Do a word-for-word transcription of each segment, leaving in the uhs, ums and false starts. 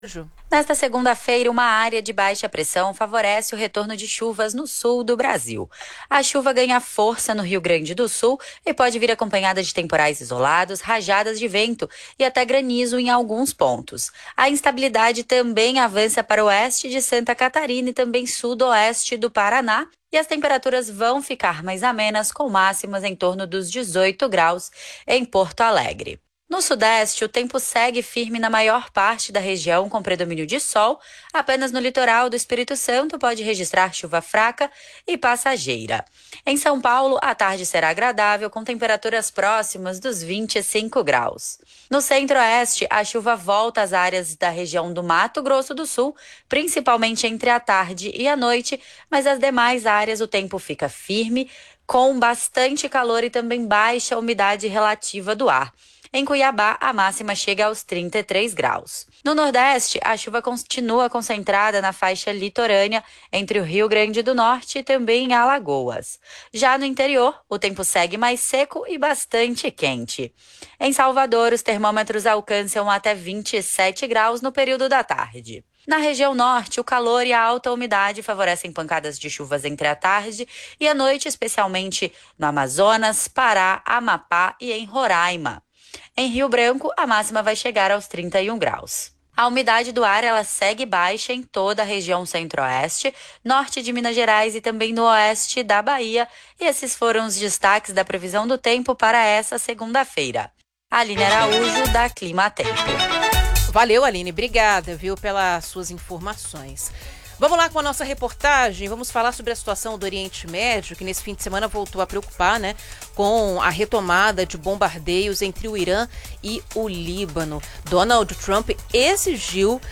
Nesta segunda-feira, uma área de baixa pressão favorece o retorno de chuvas no sul do Brasil. A chuva ganha força no Rio Grande do Sul e pode vir acompanhada de temporais isolados, rajadas de vento e até granizo em alguns pontos. A instabilidade também avança para o oeste de Santa Catarina e também sudoeste do Paraná, e as temperaturas vão ficar mais amenas, com máximas em torno dos dezoito graus em Porto Alegre. No sudeste, o tempo segue firme na maior parte da região, com predomínio de sol. Apenas no litoral do Espírito Santo pode registrar chuva fraca e passageira. Em São Paulo, a tarde será agradável, com temperaturas próximas dos vinte e cinco graus. No centro-oeste, a chuva volta às áreas da região do Mato Grosso do Sul, principalmente entre a tarde e a noite, mas as demais áreas o tempo fica firme, com bastante calor e também baixa umidade relativa do ar. Em Cuiabá, a máxima chega aos trinta e três graus. No Nordeste, a chuva continua concentrada na faixa litorânea entre o Rio Grande do Norte e também em Alagoas. Já no interior, o tempo segue mais seco e bastante quente. Em Salvador, os termômetros alcançam até vinte e sete graus no período da tarde. Na região norte, o calor e a alta umidade favorecem pancadas de chuvas entre a tarde e a noite, especialmente no Amazonas, Pará, Amapá e em Roraima. Em Rio Branco, a máxima vai chegar aos trinta e um graus. A umidade do ar ela segue baixa em toda a região centro-oeste, norte de Minas Gerais e também no oeste da Bahia. E esses foram os destaques da previsão do tempo para essa segunda-feira. Aline Araújo, da Clima Tempo. Valeu, Aline. Obrigada, viu, pelas suas informações. Vamos lá com a nossa reportagem, vamos falar sobre a situação do Oriente Médio, que nesse fim de semana voltou a preocupar, né, com a retomada de bombardeios entre o Irã e o Líbano. Donald Trump exigiu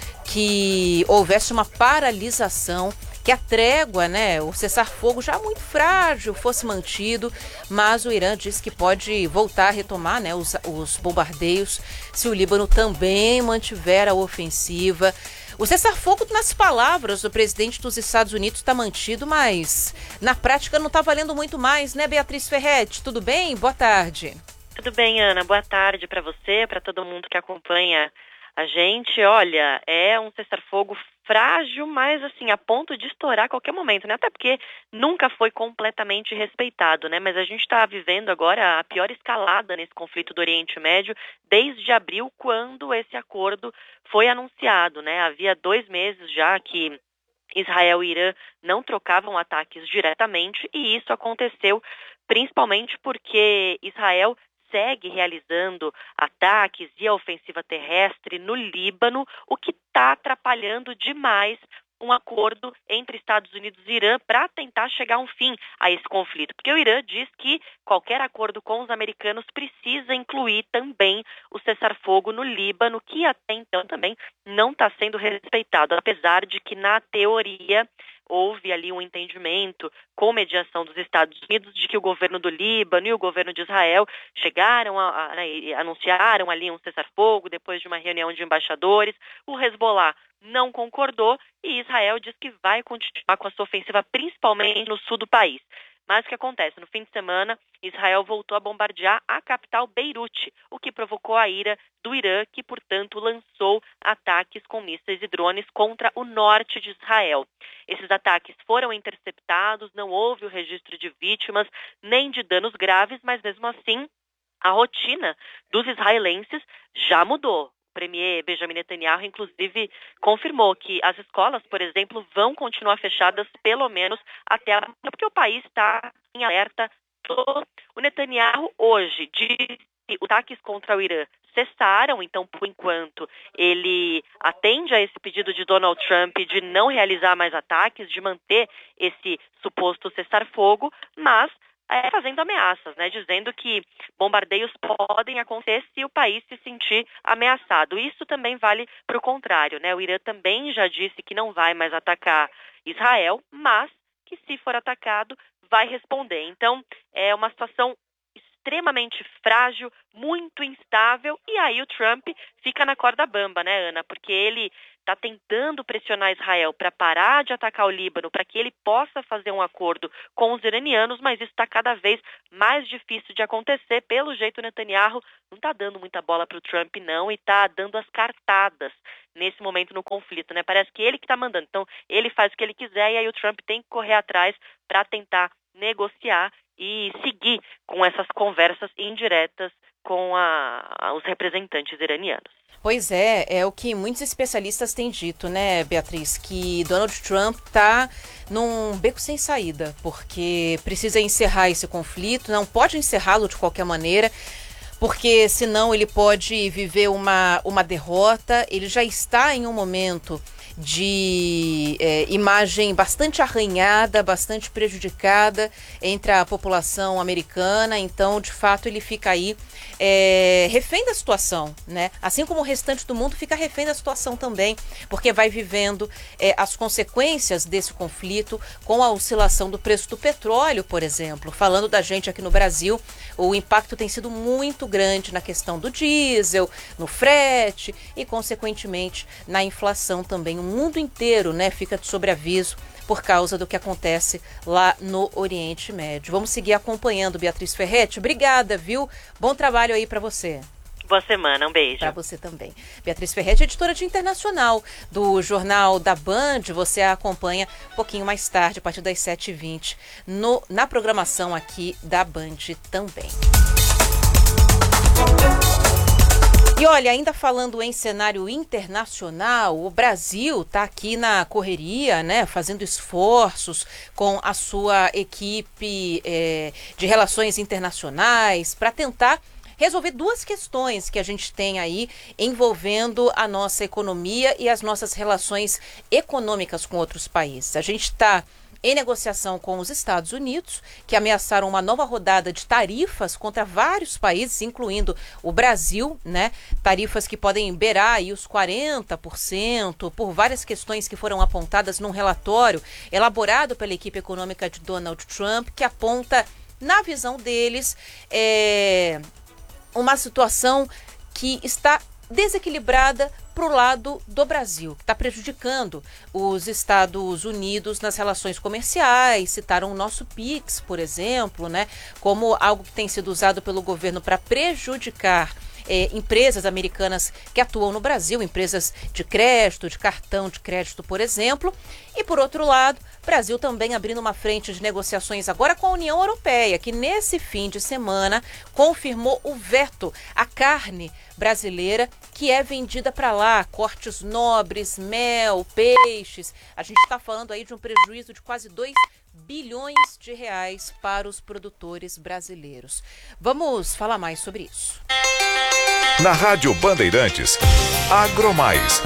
que houvesse uma paralisação, que a trégua, né, o cessar-fogo já muito frágil fosse mantido, mas o Irã disse que pode voltar a retomar, né, os, os bombardeios se o Líbano também mantiver a ofensiva. O cessar-fogo, nas palavras do presidente dos Estados Unidos, está mantido, mas na prática não está valendo muito mais, né, Beatriz Ferretti? Tudo bem? Boa tarde. Tudo bem, Ana. Boa tarde para você, para todo mundo que acompanha a gente. Olha, é um cessar-fogo frágil, mas assim, a ponto de estourar a qualquer momento, né? Até porque nunca foi completamente respeitado, né? Mas a gente está vivendo agora a pior escalada nesse conflito do Oriente Médio desde abril, quando esse acordo foi anunciado, né? Havia dois meses já que Israel e Irã não trocavam ataques diretamente, e isso aconteceu principalmente porque Israel segue realizando ataques e a ofensiva terrestre no Líbano, o que está atrapalhando demais um acordo entre Estados Unidos e Irã para tentar chegar a um fim a esse conflito. Porque o Irã diz que qualquer acordo com os americanos precisa incluir também o cessar-fogo no Líbano, que até então também não está sendo respeitado, apesar de que, na teoria, houve ali um entendimento com mediação dos Estados Unidos de que o governo do Líbano e o governo de Israel chegaram a, a, a anunciaram ali um cessar-fogo depois de uma reunião de embaixadores. O Hezbollah não concordou e Israel diz que vai continuar com a sua ofensiva, principalmente no sul do país. Mas o que acontece? No fim de semana, Israel voltou a bombardear a capital Beirute, o que provocou a ira do Irã, que, portanto, lançou ataques com mísseis e drones contra o norte de Israel. Esses ataques foram interceptados, não houve o registro de vítimas nem de danos graves, mas mesmo assim, a rotina dos israelenses já mudou. O premier Benjamin Netanyahu, inclusive, confirmou que as escolas, por exemplo, vão continuar fechadas pelo menos até a... porque o país está em alerta. O Netanyahu hoje disse que os ataques contra o Irã cessaram, então, por enquanto, ele atende a esse pedido de Donald Trump de não realizar mais ataques, de manter esse suposto cessar-fogo, mas É, fazendo ameaças, né, dizendo que bombardeios podem acontecer se o país se sentir ameaçado. Isso também vale para o contrário, né? O Irã também já disse que não vai mais atacar Israel, mas que, se for atacado, vai responder. Então, é uma situação extremamente frágil, muito instável, e aí o Trump fica na corda bamba, né, Ana? Porque ele está tentando pressionar Israel para parar de atacar o Líbano, para que ele possa fazer um acordo com os iranianos, mas isso está cada vez mais difícil de acontecer. Pelo jeito, Netanyahu não está dando muita bola para o Trump, não, e está dando as cartadas nesse momento no conflito, né? Parece que ele que está mandando. Então, ele faz o que ele quiser e aí o Trump tem que correr atrás para tentar negociar e seguir com essas conversas indiretas com a, os representantes iranianos. Pois é, é o que muitos especialistas têm dito, né, Beatriz, que Donald Trump está num beco sem saída, porque precisa encerrar esse conflito, não pode encerrá-lo de qualquer maneira, porque senão ele pode viver uma, uma derrota. Ele já está em um momento de é, imagem bastante arranhada, bastante prejudicada entre a população americana, então de fato ele fica aí é, refém da situação, né? Assim como o restante do mundo fica refém da situação também, porque vai vivendo é, as consequências desse conflito com a oscilação do preço do petróleo, por exemplo. Falando da gente aqui no Brasil, o impacto tem sido muito grande na questão do diesel, no frete e, consequentemente, na inflação também. O mundo inteiro, né, fica de sobreaviso por causa do que acontece lá no Oriente Médio. Vamos seguir acompanhando, Beatriz Ferretti. Obrigada, viu? Bom trabalho aí para você. Boa semana, um beijo. Para você também. Beatriz Ferretti, editora de internacional do Jornal da Band. Você a acompanha um pouquinho mais tarde, a partir das sete e vinte, no, na programação aqui da Band também. E olha, ainda falando em cenário internacional, o Brasil está aqui na correria, né, fazendo esforços com a sua equipe é, de relações internacionais para tentar resolver duas questões que a gente tem aí envolvendo a nossa economia e as nossas relações econômicas com outros países. A gente está em negociação com os Estados Unidos, que ameaçaram uma nova rodada de tarifas contra vários países, incluindo o Brasil, né? Tarifas que podem beirar aí os quarenta por cento por várias questões que foram apontadas num relatório elaborado pela equipe econômica de Donald Trump, que aponta, na visão deles, é, uma situação que está desequilibrada para o lado do Brasil, que está prejudicando os Estados Unidos nas relações comerciais. Citaram o nosso Pix, por exemplo, né, como algo que tem sido usado pelo governo para prejudicar É, empresas americanas que atuam no Brasil, empresas de crédito, de cartão de crédito, por exemplo. E, por outro lado, Brasil também abrindo uma frente de negociações agora com a União Europeia, que nesse fim de semana confirmou o veto à carne brasileira que é vendida para lá, cortes nobres, mel, peixes. A gente está falando aí de um prejuízo de quase dois bilhões de reais para os produtores brasileiros. Vamos falar mais sobre isso. Na Rádio Bandeirantes, Agromais.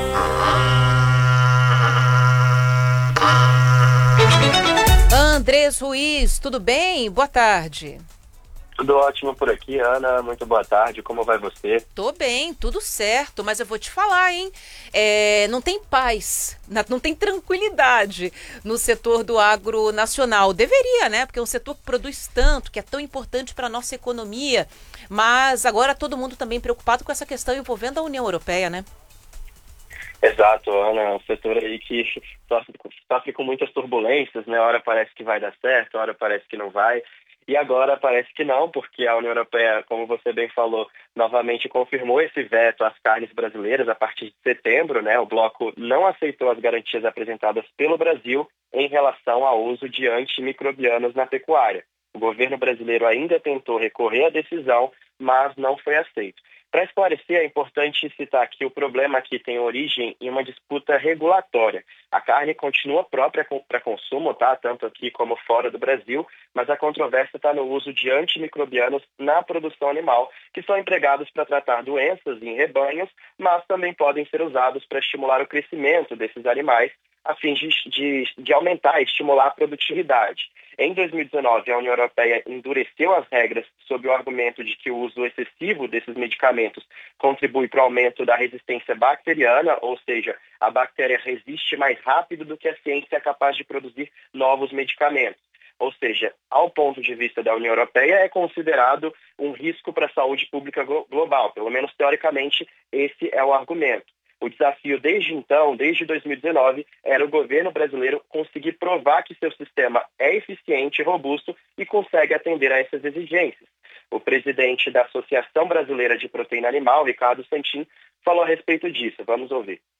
Andrés Ruiz, tudo bem? Boa tarde. Tudo ótimo por aqui, Ana. Muito boa tarde. Como vai você? Tô bem, tudo certo, mas eu vou te falar, hein? É, não tem paz, não tem tranquilidade no setor do agro nacional. Deveria, né? Porque é um setor que produz tanto, que é tão importante para a nossa economia. Mas agora todo mundo também preocupado com essa questão envolvendo a União Europeia, né? Exato, Ana. Um setor aí que sofre, sofre com muitas turbulências, né? Hora parece que vai dar certo, hora parece que não vai. E agora parece que não, porque a União Europeia, como você bem falou, novamente confirmou esse veto às carnes brasileiras a partir de setembro, né? O bloco não aceitou as garantias apresentadas pelo Brasil em relação ao uso de antimicrobianos na pecuária. O governo brasileiro ainda tentou recorrer à decisão, mas não foi aceito. Para esclarecer, é importante citar que o problema aqui tem origem em uma disputa regulatória. A carne continua própria para consumo, tá? Tanto aqui como fora do Brasil, mas a controvérsia está no uso de antimicrobianos na produção animal, que são empregados para tratar doenças em rebanhos, mas também podem ser usados para estimular o crescimento desses animais, a fim de, de, de aumentar e estimular a produtividade. Em dois mil e dezenove, a União Europeia endureceu as regras sob o argumento de que o uso excessivo desses medicamentos contribui para o aumento da resistência bacteriana, ou seja, a bactéria resiste mais rápido do que a ciência é capaz de produzir novos medicamentos. ou seja, ao ponto de vista da União Europeia, é considerado um risco para a saúde pública global. Pelo menos teoricamente, esse é o argumento. O desafio desde então, desde dois mil e dezenove, era o governo brasileiro conseguir provar que seu sistema é eficiente e robusto e consegue atender a essas exigências. O presidente da Associação Brasileira de Proteína Animal, Ricardo Santin, falou a respeito disso. Vamos ouvir.